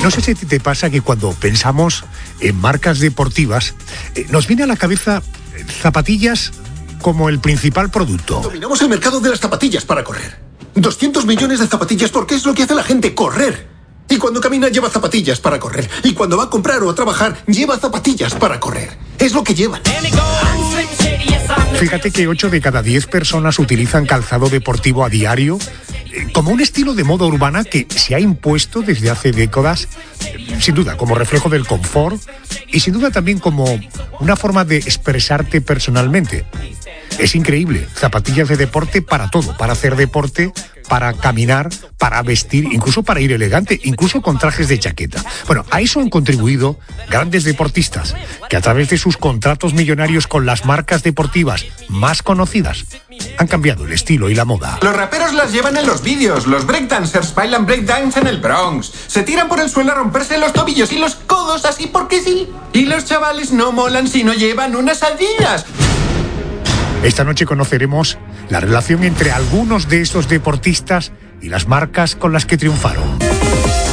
No sé si te pasa que cuando pensamos en marcas deportivas, nos viene a la cabeza zapatillas como el principal producto. Dominamos el mercado de las zapatillas para correr. 200 millones de zapatillas porque es lo que hace la gente, correr. Y cuando camina lleva zapatillas para correr. Y cuando va a comprar o a trabajar, lleva zapatillas para correr. Es lo que llevan. Fíjate que 8 de cada 10 personas utilizan calzado deportivo a diario como un estilo de moda urbana que se ha impuesto desde hace décadas, sin duda como reflejo del confort y sin duda también como una forma de expresarte personalmente. Es increíble, zapatillas de deporte para todo, para hacer deporte, para caminar, para vestir, incluso para ir elegante, incluso con trajes de chaqueta. Bueno, a eso han contribuido grandes deportistas que a través de sus contratos millonarios con las marcas deportivas más conocidas han cambiado el estilo y la moda. Los raperos las llevan en los vídeos, los breakdancers bailan breakdance en el Bronx, se tiran por el suelo a romperse los tobillos y los codos así porque sí. Y los chavales no molan si no llevan unas Adidas. Esta noche conoceremos la relación entre algunos de estos deportistas y las marcas con las que triunfaron.